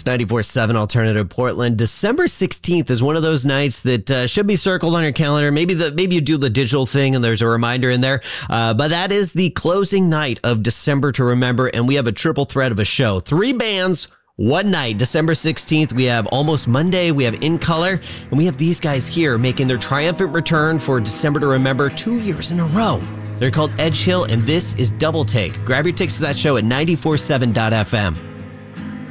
94.7 Alternative Portland. December 16th is one of those nights that should be circled on your calendar. Maybe you do the digital thing and there's a reminder in there. But that is the closing night of December to remember. And we have a triple threat of a show. 3 bands, one night, December 16th. We have Almost Monday, we have In Color, and we have these guys here making their triumphant return for December to remember 2 years in a row. They're called Edge Hill, and this is Double Take. Grab your tickets to that show at 947.fm.